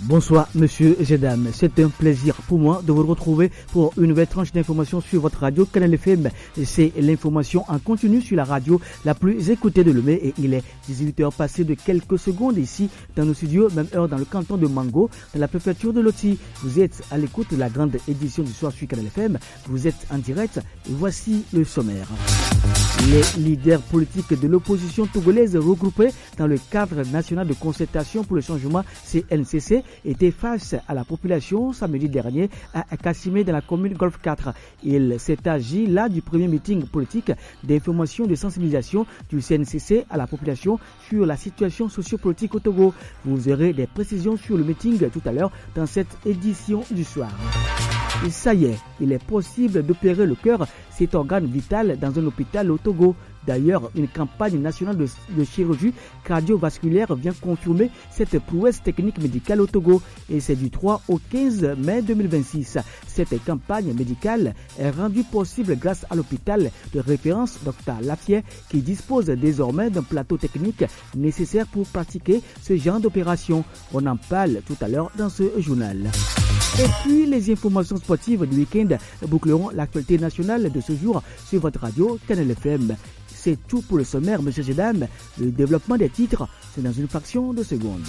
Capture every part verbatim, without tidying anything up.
Bonsoir, monsieur et dames. C'est un plaisir pour moi de vous retrouver pour une nouvelle tranche d'information sur votre radio Canal F M. C'est l'information en continu sur la radio la plus écoutée de Lomé et il est dix-huit heures passées de quelques secondes ici dans nos studios, même heure dans le canton de Mango, dans la préfecture de Loti. Vous êtes à l'écoute de la grande édition du soir sur Canal F M. Vous êtes en direct et voici le sommaire. Les leaders politiques de l'opposition togolaise regroupés dans le cadre national de concertation pour le changement C N C C étaient face à la population samedi dernier à Kassimé dans la commune Golfe quatre. Il s'est agi là du premier meeting politique d'information et de sensibilisation du C N C C à la population sur la situation sociopolitique au Togo. Vous aurez des précisions sur le meeting tout à l'heure dans cette édition du soir. Et ça y est, il est possible d'opérer le cœur, cet organe vital, dans un hôpital au Togo. D'ailleurs, une campagne nationale de, de chirurgie cardiovasculaire vient confirmer cette prouesse technique médicale au Togo. Et c'est du trois au quinze mai deux mille vingt-six. Cette campagne médicale est rendue possible grâce à l'hôpital de référence Docteur Lafier qui dispose désormais d'un plateau technique nécessaire pour pratiquer ce genre d'opération. On en parle tout à l'heure dans ce journal. Et puis, les informations sportives du week-end boucleront l'actualité nationale de ce jour sur votre radio Canal F M. C'est tout pour le sommaire, messieurs et dames. Le développement des titres, c'est dans une fraction de seconde.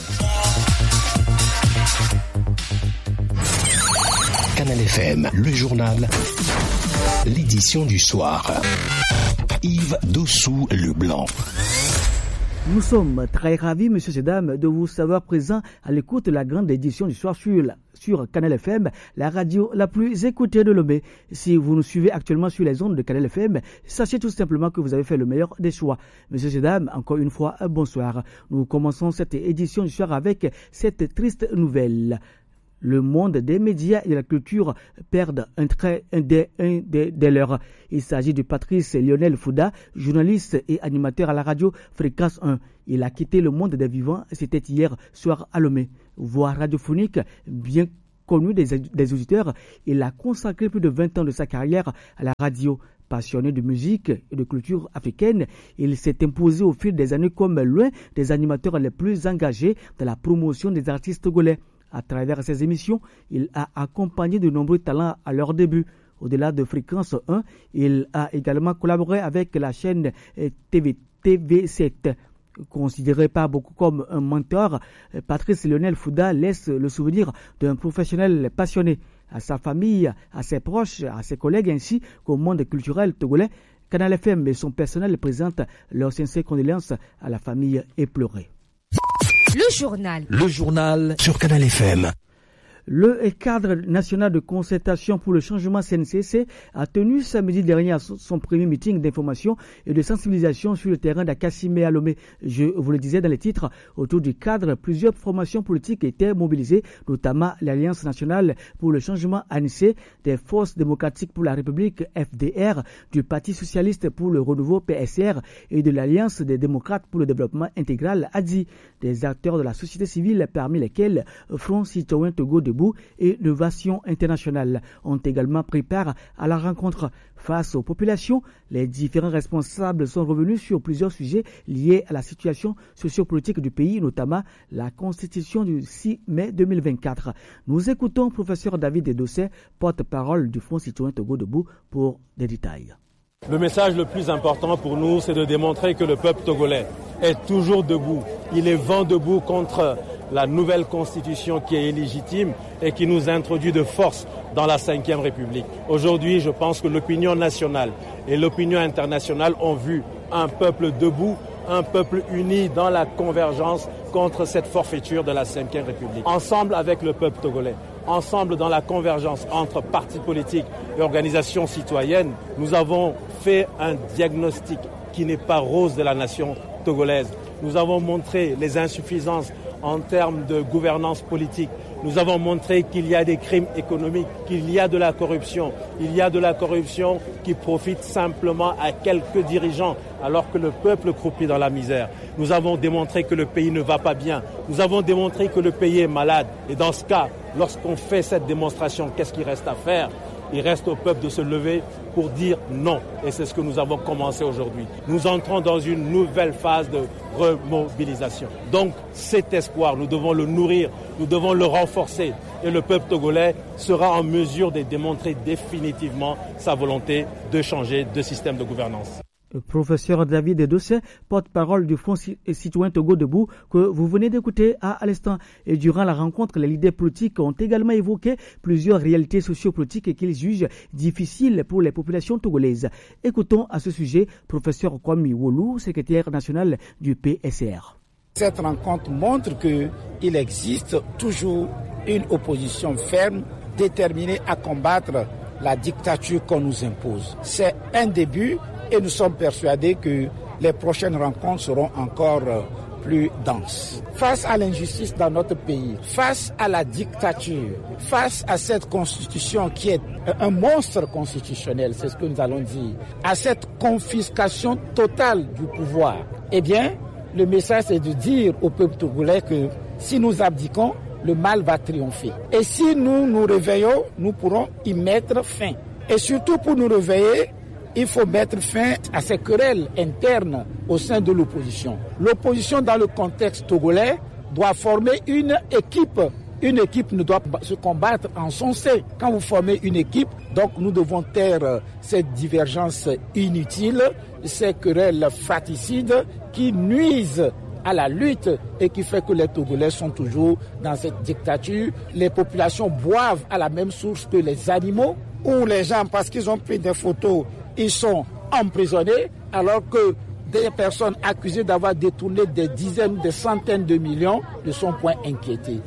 Canal F M, le journal, l'édition du soir. Yves Dossou-Leblanc. Nous sommes très ravis, messieurs et dames, de vous savoir présents à l'écoute de la grande édition du soir sur, la, sur Canal F M, la radio la plus écoutée de Lomé. Si vous nous suivez actuellement sur les ondes de Canal F M, sachez tout simplement que vous avez fait le meilleur des choix. Messieurs et dames, encore une fois, bonsoir. Nous commençons cette édition du soir avec cette triste nouvelle. Le monde des médias et de la culture perdent un trait un des, un des, des leurs. Il s'agit de Patrice Lionel Fouda, journaliste et animateur à la radio Fréquence un. Il a quitté le monde des vivants, c'était hier soir à Lomé. Voix radiophonique bien connue des, des auditeurs, il a consacré plus de vingt ans de sa carrière à la radio. Passionné de musique et de culture africaine, il s'est imposé au fil des années comme l'un des animateurs les plus engagés dans la promotion des artistes togolais. À travers ses émissions, il a accompagné de nombreux talents à leur début. Au-delà de Fréquence un, il a également collaboré avec la chaîne T V, T V sept. Considéré par beaucoup comme un mentor, Patrice Lionel Fouda laisse le souvenir d'un professionnel passionné. À sa famille, à ses proches, à ses collègues ainsi qu'au monde culturel togolais, Canal F M et son personnel présentent leurs sincères condoléances à la famille éplorée. Le journal. Le journal sur Canal F M. Le cadre national de concertation pour le changement C N C C a tenu samedi dernier son premier meeting d'information et de sensibilisation sur le terrain d'Akassimé à Lomé. Je vous le disais dans les titres, autour du cadre, plusieurs formations politiques étaient mobilisées, notamment l'Alliance nationale pour le changement A N C, des Forces démocratiques pour la République F D R, du Parti socialiste pour le renouveau P S R et de l'Alliance des démocrates pour le développement intégral A D I. Des acteurs de la société civile, parmi lesquels Front Citoyen Togo Debout et Novation Internationale, ont également pris part à la rencontre. Face aux populations, les différents responsables sont revenus sur plusieurs sujets liés à la situation sociopolitique du pays, notamment la constitution du six mai deux mille vingt-quatre. Nous écoutons professeur David Edosset, porte-parole du Front Citoyen Togo Debout, pour des détails. Le message le plus important pour nous, c'est de démontrer que le peuple togolais est toujours debout. Il est vent debout contre la nouvelle constitution qui est illégitime et qui nous introduit de force dans la cinquième République. Aujourd'hui, je pense que l'opinion nationale et l'opinion internationale ont vu un peuple debout, un peuple uni dans la convergence contre cette forfaiture de la cinquième République. Ensemble avec le peuple togolais, ensemble dans la convergence entre partis politiques et organisations citoyennes, nous avons fait un diagnostic qui n'est pas rose de la nation togolaise. Nous avons montré les insuffisances en termes de gouvernance politique. Nous avons montré qu'il y a des crimes économiques, qu'il y a de la corruption. Il y a de la corruption qui profite simplement à quelques dirigeants, alors que le peuple croupit dans la misère. Nous avons démontré que le pays ne va pas bien. Nous avons démontré que le pays est malade. Et dans ce cas, lorsqu'on fait cette démonstration, qu'est-ce qu'il reste à faire ? Il reste au peuple de se lever pour dire non. Et c'est ce que nous avons commencé aujourd'hui. Nous entrons dans une nouvelle phase de remobilisation. Donc cet espoir, nous devons le nourrir, nous devons le renforcer. Et le peuple togolais sera en mesure de démontrer définitivement sa volonté de changer de système de gouvernance. Le professeur David Dossé, porte-parole du Front citoyen Togo Debout, que vous venez d'écouter à l'instant. Et durant la rencontre, les leaders politiques ont également évoqué plusieurs réalités sociopolitiques qu'ils jugent difficiles pour les populations togolaises. Écoutons à ce sujet professeur Kwame Wolu, secrétaire national du P S R. Cette rencontre montre qu'il existe toujours une opposition ferme, déterminée à combattre la dictature qu'on nous impose. C'est un début. Et nous sommes persuadés que les prochaines rencontres seront encore plus denses. Face à l'injustice dans notre pays, face à la dictature, face à cette constitution qui est un monstre constitutionnel, c'est ce que nous allons dire, à cette confiscation totale du pouvoir, eh bien, le message c'est de dire au peuple togolais que si nous abdiquons, le mal va triompher. Et si nous nous réveillons, nous pourrons y mettre fin. Et surtout pour nous réveiller, il faut mettre fin à ces querelles internes au sein de l'opposition. L'opposition dans le contexte togolais doit former une équipe. Une équipe ne doit pas se combattre en son sein. Quand vous formez une équipe, donc nous devons taire cette divergence inutile, ces querelles fratricides qui nuisent à la lutte et qui fait que les Togolais sont toujours dans cette dictature. Les populations boivent à la même source que les animaux, où les gens, parce qu'ils ont pris des photos, ils sont emprisonnés, alors que des personnes accusées d'avoir détourné des dizaines, des centaines de millions ne sont point inquiétées.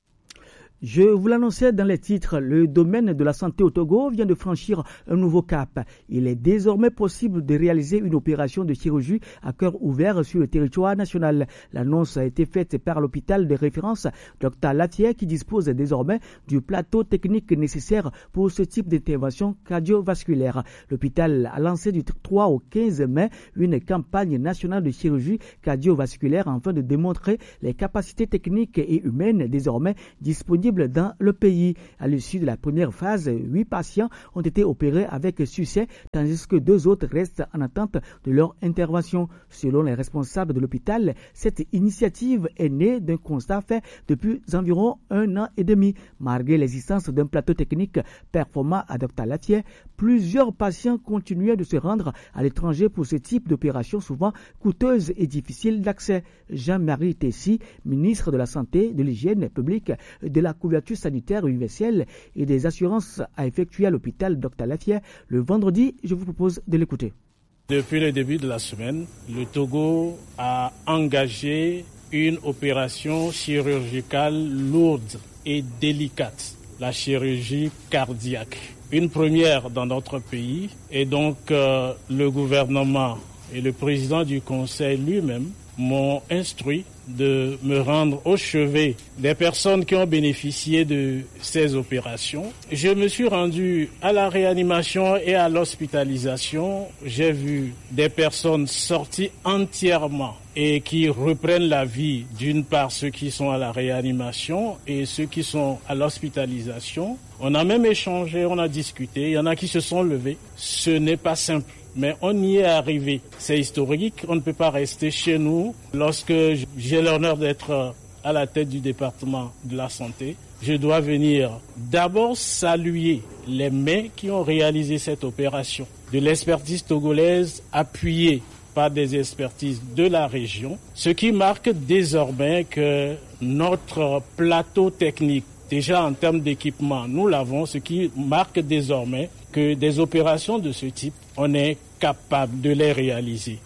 Je vous l'annonçais dans les titres, le domaine de la santé au Togo vient de franchir un nouveau cap. Il est désormais possible de réaliser une opération de chirurgie à cœur ouvert sur le territoire national. L'annonce a été faite par l'hôpital de référence Docteur Latier qui dispose désormais du plateau technique nécessaire pour ce type d'intervention cardiovasculaire. L'hôpital a lancé du trois au quinze mai une campagne nationale de chirurgie cardiovasculaire afin de démontrer les capacités techniques et humaines désormais disponibles dans le pays. À l'issue de la première phase, huit patients ont été opérés avec succès, tandis que deux autres restent en attente de leur intervention. Selon les responsables de l'hôpital, cette initiative est née d'un constat fait depuis environ un an et demi. Malgré l'existence d'un plateau technique performant à Docteur Latier, plusieurs patients continuaient de se rendre à l'étranger pour ce type d'opération souvent coûteuse et difficile d'accès. Jean-Marie Tessi, ministre de la Santé, de l'Hygiène publique, de la couverture sanitaire universelle et des assurances a effectué à l'hôpital Docteur Latier le vendredi. Je vous propose de l'écouter. Depuis le début de la semaine, le Togo a engagé une opération chirurgicale lourde et délicate, la chirurgie cardiaque. Une première dans notre pays et donc euh, le gouvernement et le président du conseil lui-même m'ont instruit de me rendre au chevet des personnes qui ont bénéficié de ces opérations. Je me suis rendu à la réanimation et à l'hospitalisation. J'ai vu des personnes sorties entièrement et qui reprennent la vie, d'une part ceux qui sont à la réanimation et ceux qui sont à l'hospitalisation. On a même échangé, on a discuté, il y en a qui se sont levés. Ce n'est pas simple. Mais on y est arrivé. C'est historique. On ne peut pas rester chez nous. Lorsque j'ai l'honneur d'être à la tête du département de la santé, je dois venir d'abord saluer les mains qui ont réalisé cette opération. De l'expertise togolaise appuyée par des expertises de la région, ce qui marque désormais que notre plateau technique, déjà en termes d'équipement, nous l'avons, ce qui marque désormais que des opérations de ce type, on est capable de les réaliser.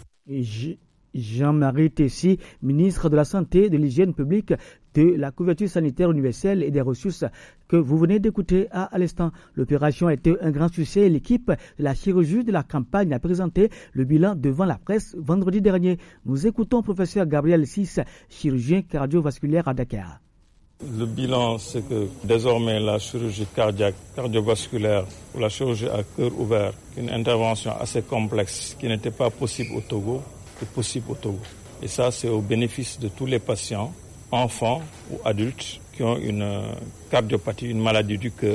Jean-Marie Tessi, ministre de la Santé, de l'Hygiène publique, de la couverture sanitaire universelle et des ressources que vous venez d'écouter à l'instant. L'opération a été un grand succès et l'équipe de la chirurgie de la campagne a présenté le bilan devant la presse vendredi dernier. Nous écoutons professeur Gabriel Sis, chirurgien cardiovasculaire à Dakar. Le bilan, c'est que désormais la chirurgie cardiaque, cardiovasculaire ou la chirurgie à cœur ouvert, une intervention assez complexe qui n'était pas possible au Togo, est possible au Togo. Et ça, c'est au bénéfice de tous les patients, enfants ou adultes, qui ont une cardiopathie, une maladie du cœur,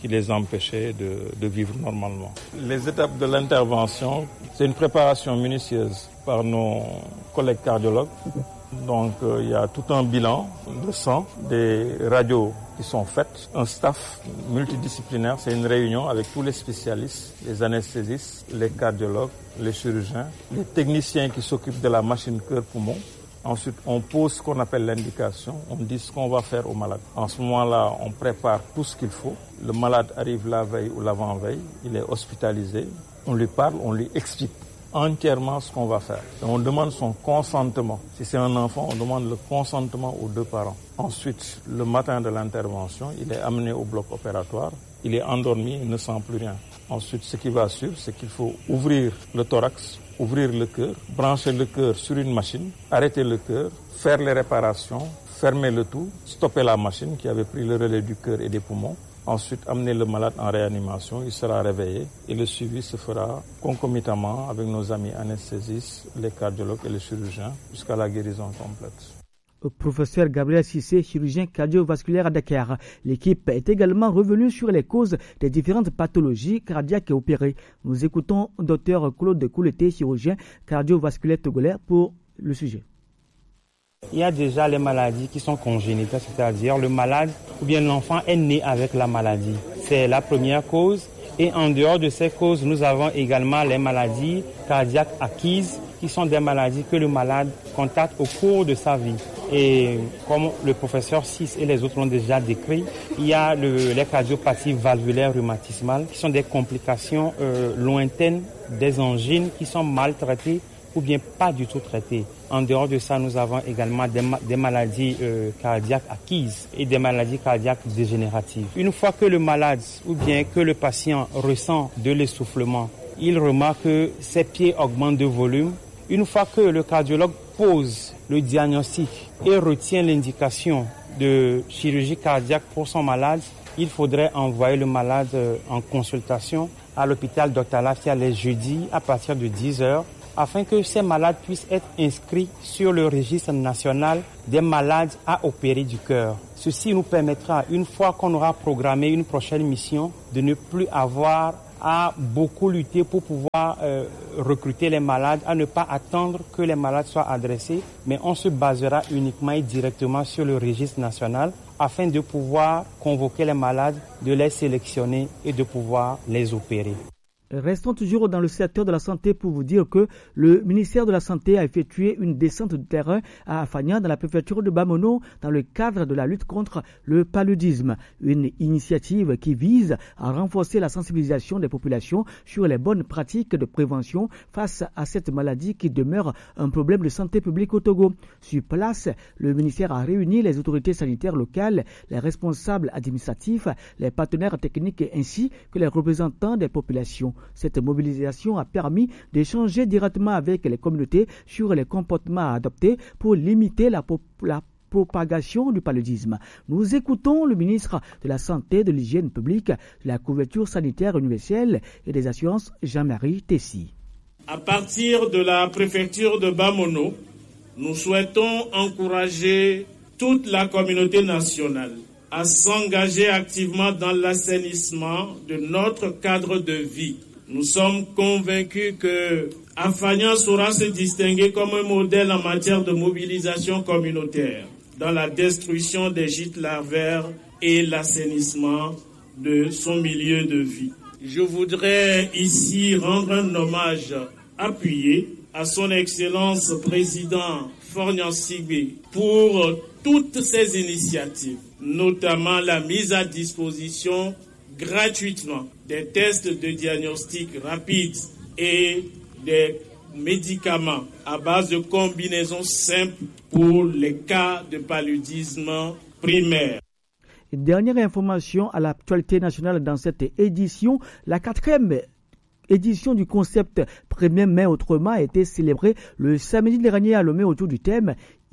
qui les empêchait de, de vivre normalement. Les étapes de l'intervention, c'est une préparation minutieuse par nos collègues cardiologues. Donc euh, il y a tout un bilan de sang, des radios qui sont faites, un staff multidisciplinaire, c'est une réunion avec tous les spécialistes, les anesthésistes, les cardiologues, les chirurgiens, les techniciens qui s'occupent de la machine cœur-poumon. Ensuite, on pose ce qu'on appelle l'indication, on dit ce qu'on va faire au malade. En ce moment-là, on prépare tout ce qu'il faut. Le malade arrive la veille ou l'avant-veille, il est hospitalisé, on lui parle, on lui explique entièrement ce qu'on va faire. Et on demande son consentement. Si c'est un enfant, on demande le consentement aux deux parents. Ensuite, le matin de l'intervention, il est amené au bloc opératoire. Il est endormi, il ne sent plus rien. Ensuite, ce qui va suivre, c'est qu'il faut ouvrir le thorax, ouvrir le cœur, brancher le cœur sur une machine, arrêter le cœur, faire les réparations, fermer le tout, stopper la machine qui avait pris le relais du cœur et des poumons. Ensuite, amener le malade en réanimation, il sera réveillé et le suivi se fera concomitamment avec nos amis anesthésistes, les cardiologues et les chirurgiens jusqu'à la guérison complète. Professeur Gabriel Cissé, chirurgien cardiovasculaire à Dakar. L'équipe est également revenue sur les causes des différentes pathologies cardiaques opérées. Nous écoutons Dr Claude Kouleté, chirurgien cardiovasculaire togolais, pour le sujet. Il y a déjà les maladies qui sont congénitales, c'est-à-dire le malade ou bien l'enfant est né avec la maladie. C'est la première cause. Et en dehors de ces causes, nous avons également les maladies cardiaques acquises, qui sont des maladies que le malade constate au cours de sa vie. Et comme le professeur Sis et les autres l'ont déjà décrit, il y a le, les cardiopathies valvulaires rhumatismales, qui sont des complications euh, lointaines des angines qui sont mal traitées ou bien pas du tout traitées. En dehors de ça, nous avons également des, ma- des maladies euh, cardiaques acquises et des maladies cardiaques dégénératives. Une fois que le malade ou bien que le patient ressent de l'essoufflement, il remarque que ses pieds augmentent de volume. Une fois que le cardiologue pose le diagnostic et retient l'indication de chirurgie cardiaque pour son malade, il faudrait envoyer le malade en consultation à l'hôpital Docteur Lafia les jeudis à partir de dix heures afin que ces malades puissent être inscrits sur le registre national des malades à opérer du cœur. Ceci nous permettra, une fois qu'on aura programmé une prochaine mission, de ne plus avoir à beaucoup lutter pour pouvoir euh, recruter les malades, à ne pas attendre que les malades soient adressés, mais on se basera uniquement et directement sur le registre national afin de pouvoir convoquer les malades, de les sélectionner et de pouvoir les opérer. Restons toujours dans le secteur de la santé pour vous dire que le ministère de la Santé a effectué une descente de terrain à Afania dans la préfecture de Bamono dans le cadre de la lutte contre le paludisme. Une initiative qui vise à renforcer la sensibilisation des populations sur les bonnes pratiques de prévention face à cette maladie qui demeure un problème de santé publique au Togo. Sur place, le ministère a réuni les autorités sanitaires locales, les responsables administratifs, les partenaires techniques ainsi que les représentants des populations. Cette mobilisation a permis d'échanger directement avec les communautés sur les comportements à adopter pour limiter la, la propagation du paludisme. Nous écoutons le ministre de la Santé, de l'Hygiène publique, de la couverture sanitaire universelle et des assurances, Jean-Marie Tessi. À partir de la préfecture de Bamono, nous souhaitons encourager toute la communauté nationale à s'engager activement dans l'assainissement de notre cadre de vie. Nous sommes convaincus que Afania saura se distinguer comme un modèle en matière de mobilisation communautaire dans la destruction des gîtes larvaires et l'assainissement de son milieu de vie. Je voudrais ici rendre un hommage appuyé à son Excellence Président Faure Gnassingbé pour toutes ces initiatives, notamment la mise à disposition gratuitement des tests de diagnostic rapides et des médicaments à base de combinaisons simples pour les cas de paludisme primaire. Dernière information à l'actualité nationale dans cette édition, la quatrième édition du concept premier mai autrement a été célébrée le samedi dernier à Lomé autour du thème «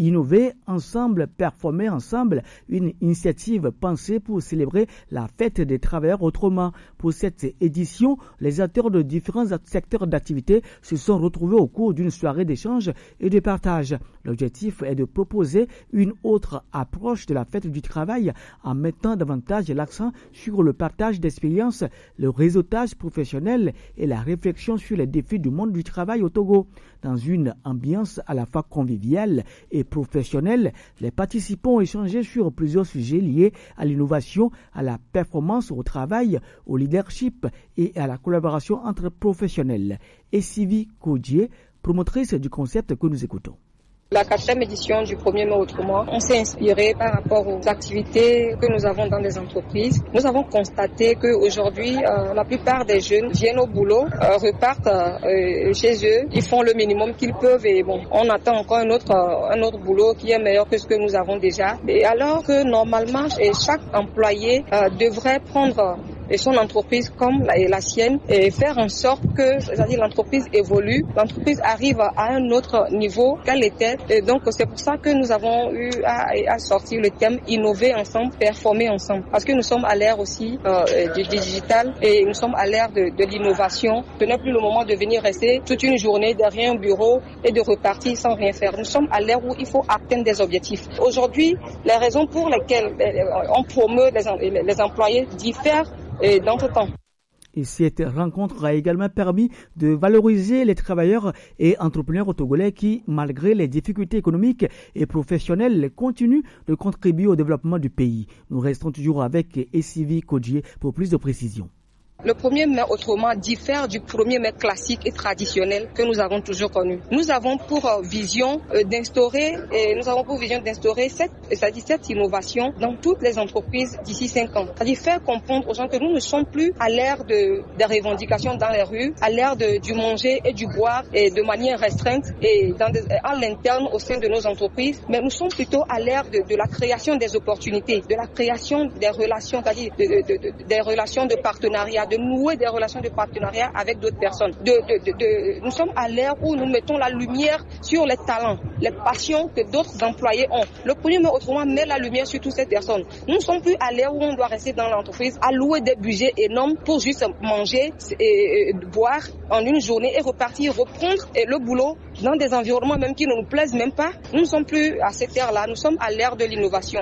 Innover ensemble, performer ensemble, une initiative pensée pour célébrer la fête des travailleurs autrement. Pour cette édition, les acteurs de différents secteurs d'activité se sont retrouvés au cours d'une soirée d'échange et de partage. L'objectif est de proposer une autre approche de la fête du travail en mettant davantage l'accent sur le partage d'expériences, le réseautage professionnel et la réflexion sur les défis du monde du travail au Togo. Dans une ambiance à la fois conviviale et professionnelle, les participants ont échangé sur plusieurs sujets liés à l'innovation, à la performance au travail, au leadership et à la collaboration entre professionnels. Et Sylvie Kodjié, promotrice du concept que nous écoutons. La quatrième édition du premier mai autrement, on s'est inspiré par rapport aux activités que nous avons dans les entreprises. Nous avons constaté qu'aujourd'hui, euh, la plupart des jeunes viennent au boulot, euh, repartent euh, chez eux, ils font le minimum qu'ils peuvent et bon, on attend encore un autre, euh, un autre boulot qui est meilleur que ce que nous avons déjà. Et alors que normalement, chaque employé euh, devrait prendre et son entreprise comme la, la sienne et faire en sorte que, c'est-à-dire l'entreprise évolue, l'entreprise arrive à un autre niveau qu'elle était. Et donc c'est pour ça que nous avons eu à, à sortir le thème innover ensemble, performer ensemble, parce que nous sommes à l'ère aussi euh, du digital et nous sommes à l'ère de, de l'innovation. Ce n'est plus le moment de venir rester toute une journée derrière un bureau et de repartir sans rien faire. Nous sommes à l'ère où il faut atteindre des objectifs. Aujourd'hui, les raisons pour lesquelles on promeut les, les employés diffèrent et dans tout temps. Et cette rencontre a également permis de valoriser les travailleurs et entrepreneurs togolais qui, malgré les difficultés économiques et professionnelles, continuent de contribuer au développement du pays. Nous restons toujours avec Sylvie Kodjié pour plus de précisions. Le premier mai autrement diffère du premier mai classique et traditionnel que nous avons toujours connu. Nous avons pour vision d'instaurer, et nous avons pour vision d'instaurer cette, c'est-à-dire cette innovation dans toutes les entreprises d'ici cinq ans. C'est-à-dire faire comprendre aux gens que nous ne sommes plus à l'ère de, des revendications dans les rues, à l'ère de, du manger et du boire et de manière restreinte et dans des, à l'interne au sein de nos entreprises, mais nous sommes plutôt à l'ère de, de la création des opportunités, de la création des relations, c'est-à-dire de, de, de, des relations de partenariat, de nouer des relations de partenariat avec d'autres personnes. De, de, de, de, nous sommes à l'ère où nous mettons la lumière sur les talents, les passions que d'autres employés ont. Le premier mai autrement met la lumière sur toutes ces personnes. Nous ne sommes plus à l'ère où on doit rester dans l'entreprise, allouer des budgets énormes pour juste manger et, et boire en une journée et repartir, reprendre et le boulot dans des environnements même qui ne nous plaisent même pas. Nous ne sommes plus à cette ère-là, nous sommes à l'ère de l'innovation.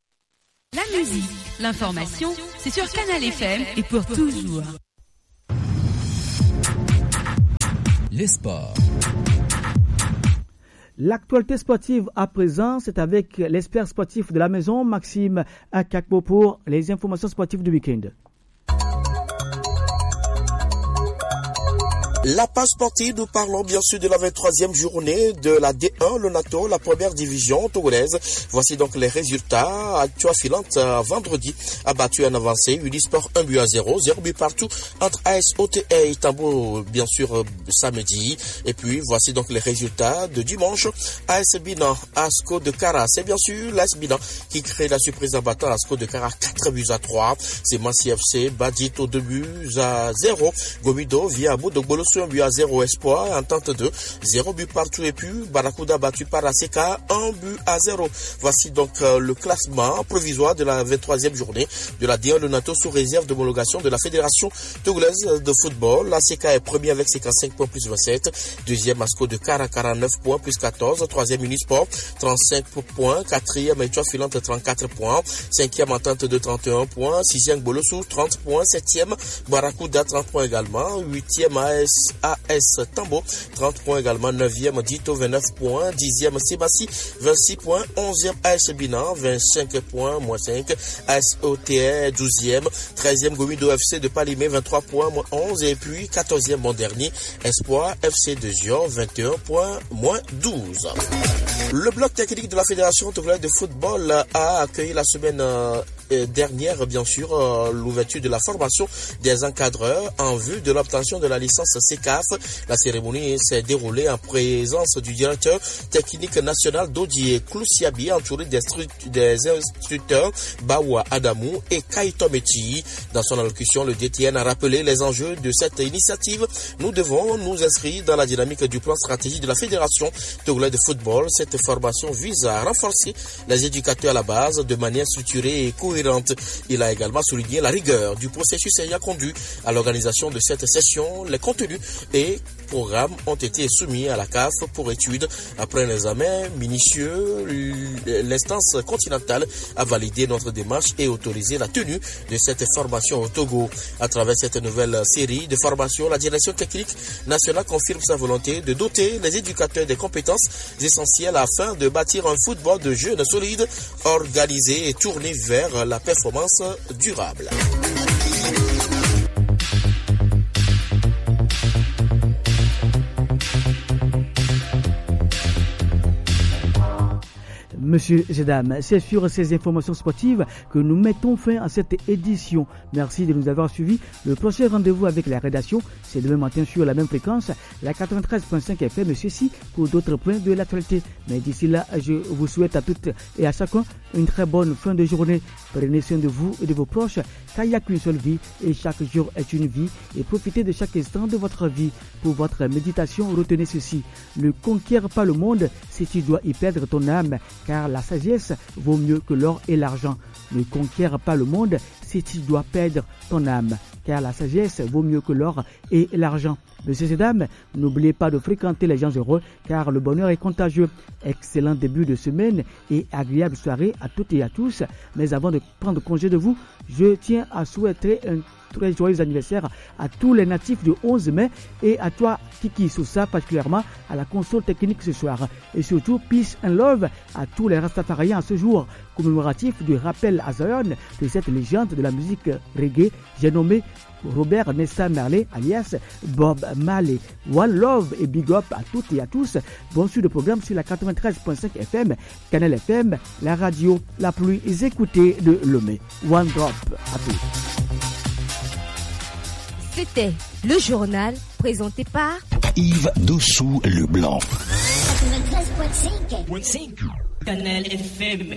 La musique, l'information, c'est sur Canal F M et pour toujours. Les sports. L'actualité sportive à présent, c'est avec l'expert sportif de la maison, Maxime Akakbo, pour les informations sportives du week-end. La page sportive, nous parlons bien sûr de la vingt-troisième journée de la D un, le NATO, la première division togolaise. Voici donc les résultats. Actua Filante, vendredi, a battu en avancée Unisport un but à zéro, zéro but partout entre A S O T et Itambo, bien sûr, samedi. Et puis, voici donc les résultats de dimanche. A S Binan, Asco de Kara, c'est bien sûr l'A S Binan qui crée la surprise en battant Asco de Kara quatre buts à trois. C'est Mansi F C, Badito deux buts à zéro. Gomido via Bodogbolo un but à zéro Espoir, Entente deux, zéro but partout et puis Barakuda battu par A C K, un but à zéro. Voici donc euh, le classement provisoire de la vingt-troisième journée de la D un, le NATO sous réserve d'homologation de la Fédération togolaise de football. A C K est premier avec cinquante-cinq points plus vingt-sept, deuxième Asco de Kara, quarante-neuf points plus quatorze, troisième Unisport, trente-cinq points, quatrième Etua Filante, trente-quatre points, cinquième Entente de trente et un points, sixième Bolossou, trente points, septième Barakuda, trente points également, huitième A S A S Tambo, trente points également, neuvième Dito, vingt-neuf points, dixième Sebassi, vingt-six points, onzième A S Binan, vingt-cinq points, moins cinq, A S O T E, douzième, treizième Gomido F C de Palimé, vingt-trois points, moins onze, et puis quatorzième bon dernier, Espoir F C de Gion, vingt et un points, moins douze. Le bloc technique de la Fédération togolaise de football a accueilli la semaine dernière, bien sûr, euh, l'ouverture de la formation des encadreurs en vue de l'obtention de la licence C C A F. La cérémonie s'est déroulée en présence du directeur technique national Dodier Klousiabi, entouré des, des instructeurs Bawa Adamou et Kaito Meti. Dans son allocution, le D T N a rappelé les enjeux de cette initiative. Nous devons nous inscrire dans la dynamique du plan stratégique de la Fédération togolaise de football. Cette formation vise à renforcer les éducateurs à la base de manière structurée et cohérente. Il a également souligné la rigueur du processus ayant conduit à l'organisation de cette session. Les contenus et programmes ont été soumis à la C A F pour étude. Après un examen minutieux, l'instance continentale a validé notre démarche et autorisé la tenue de cette formation au Togo. À travers cette nouvelle série de formations, la direction technique nationale confirme sa volonté de doter les éducateurs des compétences essentielles afin de bâtir un football de jeunes solides, organisé et tourné vers la performance durable. Monsieur et dames, c'est sur ces informations sportives que nous mettons fin à cette édition. Merci de nous avoir suivis. Le prochain rendez-vous avec la rédaction, c'est demain matin sur la même fréquence, la quatre-vingt-treize virgule cinq F M, ceci pour d'autres points de l'actualité. Mais d'ici là, je vous souhaite à toutes et à chacun une très bonne fin de journée. Prenez soin de vous et de vos proches, car il n'y a qu'une seule vie et chaque jour est une vie. Et profitez de chaque instant de votre vie. Pour votre méditation, retenez ceci. Ne conquiert pas le monde si tu dois y perdre ton âme, car la sagesse vaut mieux que l'or et l'argent. Ne conquiert pas le monde si tu dois perdre ton âme, car la sagesse vaut mieux que l'or et l'argent. Messieurs et dames, n'oubliez pas de fréquenter les gens heureux, car le bonheur est contagieux. Excellent début de semaine et agréable soirée à toutes et à tous. Mais avant de prendre congé de vous, je tiens à souhaiter un très joyeux anniversaire à tous les natifs du onze mai et à toi Kiki Sousa, particulièrement à la console technique ce soir. Et surtout, peace and love à tous les Rastafariens à ce jour commémoratif du rappel à Zion de cette légende de la musique reggae. J'ai nommé Robert Nesta Marley alias Bob Marley. One love et big up à toutes et à tous. Bon suite de programme sur la quatre-vingt-treize virgule cinq F M, Canal F M, la radio la plus écoutée de Lomé. One drop à tous. C'était le journal présenté par Yves Dossou Leblanc. quatre-vingt-treize virgule cinq Canal F M.